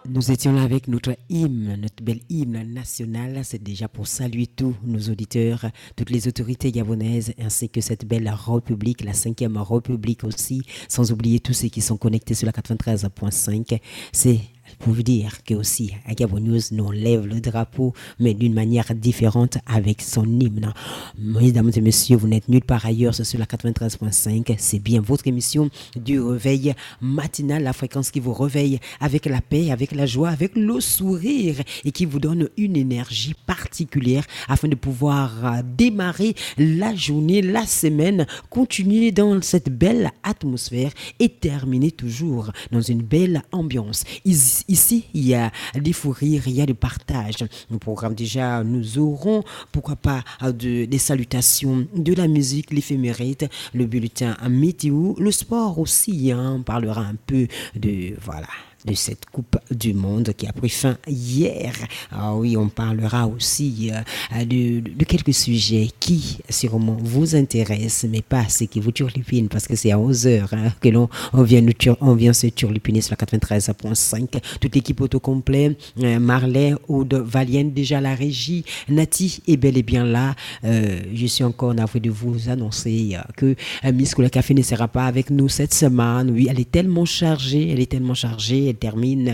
Nous étions là avec notre hymne, notre bel hymne national. C'est déjà pour saluer tous nos auditeurs, toutes les autorités gabonaises, ainsi que cette belle République, la 5e République aussi, sans oublier tous ceux qui sont connectés sur la 93.5. C'est pour vous dire que aussi à Gabon News, nous on lève le drapeau, mais d'une manière différente avec son hymne. Mesdames et messieurs, vous n'êtes nulle part ailleurs, c'est sur la 93.5. C'est bien votre émission du réveil matinal, la fréquence qui vous réveille avec la paix, avec la joie, avec le sourire et qui vous donne une énergie particulière afin de pouvoir démarrer la journée, la semaine, continuer dans cette belle atmosphère et terminer toujours dans une belle ambiance. Ici, il y a des fous rires, il y a du partage. Au programme déjà, nous aurons, pourquoi pas, des salutations, de la musique, l'éphéméride, le bulletin météo, le sport aussi. On parlera un peu de, voilà, de cette Coupe du Monde qui a pris fin hier. Ah oui, on parlera aussi de quelques sujets qui sûrement vous intéressent, mais pas ceux qui vous turlupinent, parce que c'est à 11h que on vient se turlupiner sur la 93.5. Toute l'équipe au complet, Marley, Aude, Valienne, déjà à la régie, Nati est bel et bien là. Je suis encore navré de vous annoncer que Miss Koula Café ne sera pas avec nous cette semaine. Oui, elle est tellement chargée, elle termine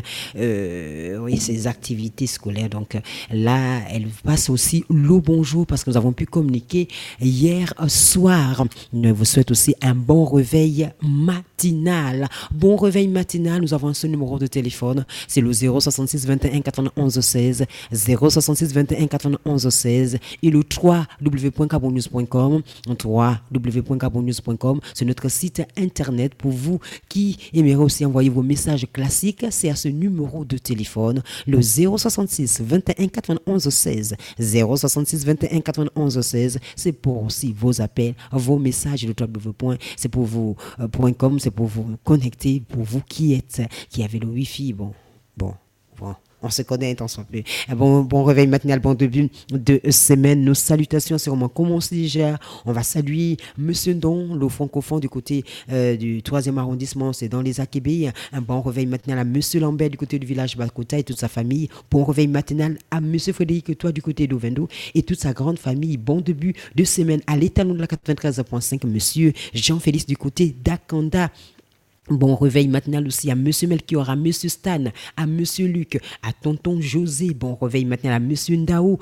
ses activités scolaires. Donc là, elle passe aussi le bonjour parce que nous avons pu communiquer hier soir. Je vous souhaite aussi un bon réveil matinal. Bon réveil matinal, nous avons ce numéro de téléphone. C'est le 066 21 91 16, 066 21 91 16 et le www.gabonnews.com, www.gabonnews.com. C'est notre site internet pour vous qui aimeraient aussi envoyer vos messages classiques. C'est à ce numéro de téléphone, le 066 21 91 16, 066 21 91 16. C'est pour aussi vos appels, vos messages, le www. C'est pour vous .com, c'est pour vous connecter, pour vous qui avez le Wi-Fi. Bon. On se connaît, on s'en peut. Bon réveil matinal, bon début de semaine. Nos salutations, c'est vraiment commence déjà. On va saluer Monsieur Don, le francophone du côté du 3e arrondissement, c'est dans les Akébé. Un bon réveil matinal à Monsieur Lambert du côté du village Bakota et toute sa famille. Bon réveil matinal à Monsieur Frédéric toi du côté d'Ovendo et toute sa grande famille. Bon début de semaine à l'étalon de la 93.5, Monsieur Jean-Félix du côté d'Akanda. Bon réveil matinal aussi à Monsieur Melchior, à Monsieur Stan, à Monsieur Luc, à Tonton José. Bon réveil matinal à Monsieur Ndao,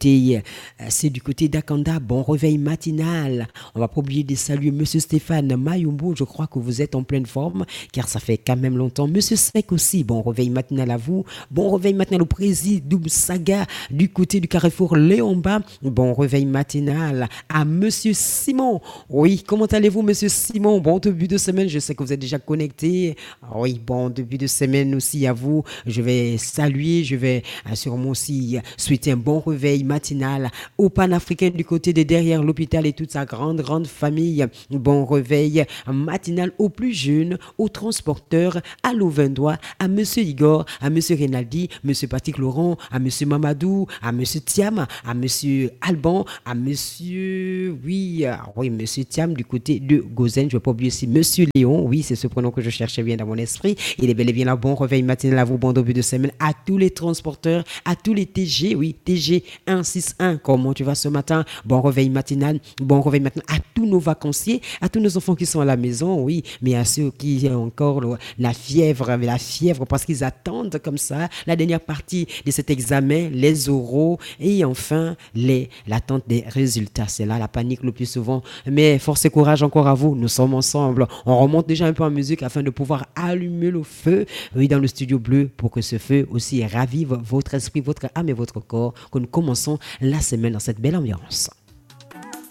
c'est du côté d'Akanda. Bon réveil matinal. On va pas oublier de saluer Monsieur Stéphane Mayumbo. Je crois que vous êtes en pleine forme, car ça fait quand même longtemps. Monsieur Sek aussi. Bon réveil matinal à vous. Bon réveil matinal au président Saga du côté du Carrefour Léomba. Bon réveil matinal à Monsieur Simon. Oui, comment allez-vous, Monsieur Simon? Bon début de semaine. Je sais que vous êtes déjà connecté. Oui, bon début de semaine aussi à vous. Je vais saluer, je vais sûrement aussi souhaiter un bon réveil matinal au panafricain du côté de derrière l'hôpital et toute sa grande famille. Bon réveil matinal aux plus jeunes, aux transporteurs, à l'Auvendois, à Monsieur Igor, à Monsieur Rinaldi, Monsieur Patrick Laurent, à Monsieur Mamadou, à Monsieur Thiam, à Monsieur Alban, à Monsieur Monsieur Thiam du côté de Gozen. Je ne vais pas oublier aussi Monsieur Léon. Oui, c'est ce prénom que je cherchais bien dans mon esprit. Il est bel et bien là. Bon réveil matinal à vous, bon début de semaine, à tous les transporteurs, à tous les TG, oui, TG 161. Comment tu vas ce matin? Bon réveil matinal à tous nos vacanciers, à tous nos enfants qui sont à la maison, oui, mais à ceux qui ont encore la fièvre parce qu'ils attendent comme ça la dernière partie de cet examen, les oraux et enfin l'attente des résultats. C'est là la panique le plus souvent. Mais force et courage encore à vous. Nous sommes ensemble. On remonte déjà un peu en musique afin de pouvoir allumer le feu, oui, dans le studio bleu pour que ce feu aussi ravive votre esprit, votre âme et votre corps, que nous commençons la semaine dans cette belle ambiance.